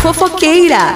Fofoqueira.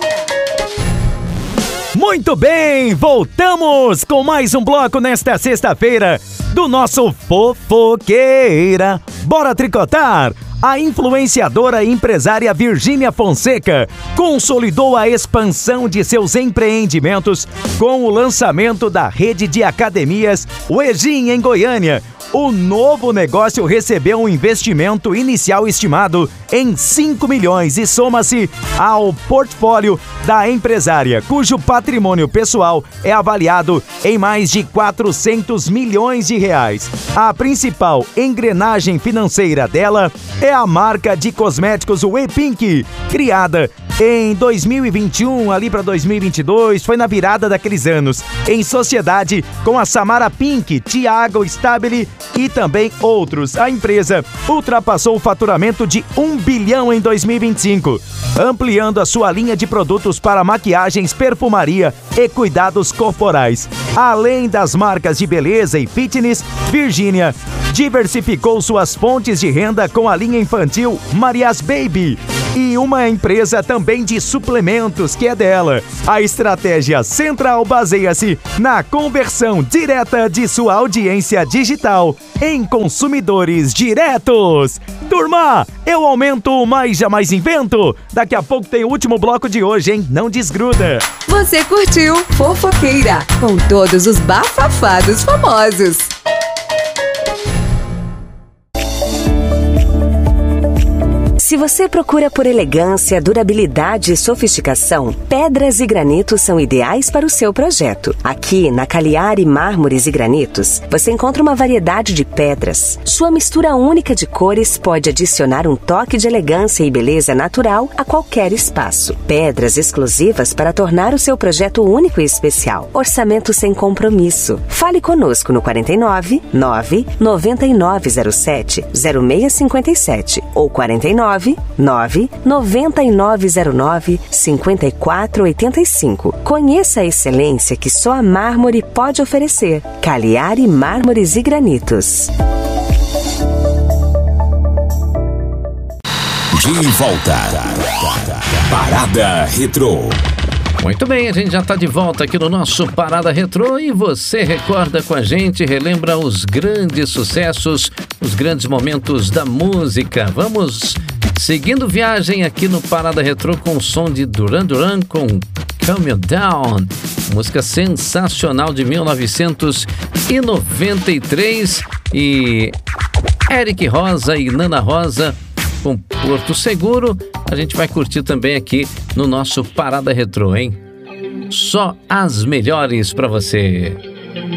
Muito bem, voltamos com mais um bloco nesta sexta-feira do nosso Fofoqueira. Bora tricotar! A influenciadora e empresária Virgínia Fonseca consolidou a expansão de seus empreendimentos com o lançamento da rede de academias Uejin em Goiânia. O novo negócio recebeu um investimento inicial estimado em 5 milhões e soma-se ao portfólio da empresária, cujo patrimônio pessoal é avaliado em mais de 400 milhões de reais. A principal engrenagem financeira dela é a marca de cosméticos Wepink, criada em 2021, ali para 2022, foi na virada daqueles anos, em sociedade com a Samara Pink, Thiago Stabile e também outros. A empresa ultrapassou o faturamento de 1 bilhão em 2025, ampliando a sua linha de produtos para maquiagens, perfumaria e cuidados corporais. Além das marcas de beleza e fitness, Virgínia diversificou suas fontes de renda com a linha infantil Marias Baby e uma empresa também de suplementos que é dela. A estratégia central baseia-se na conversão direta de sua audiência digital em consumidores diretos. Turma, eu aumento, mas jamais invento. Daqui a pouco tem o último bloco de hoje, hein? Não desgruda. Você curtiu Fofoqueira com todos os bafafados famosos. Se você procura por elegância, durabilidade e sofisticação, pedras e granitos são ideais para o seu projeto. Aqui, na Cagliari Mármores e Granitos, você encontra uma variedade de pedras. Sua mistura única de cores pode adicionar um toque de elegância e beleza natural a qualquer espaço. Pedras exclusivas para tornar o seu projeto único e especial. Orçamento sem compromisso. Fale conosco no 49 9 9907 0657 ou 49 9 9909 5485. Conheça a excelência que só a mármore pode oferecer. Cagliari Mármores e Granitos. De volta. Parada Retrô. Muito bem, a gente já está de volta aqui no nosso Parada Retrô e você recorda com a gente, relembra os grandes sucessos, os grandes momentos da música. Vamos seguindo viagem aqui no Parada Retrô com o som de Duran Duran com Calm You Down, música sensacional de 1993, e Eric Rosa e Nana Rosa com Porto Seguro. A gente vai curtir também aqui no nosso Parada Retrô, hein? Só as melhores pra você.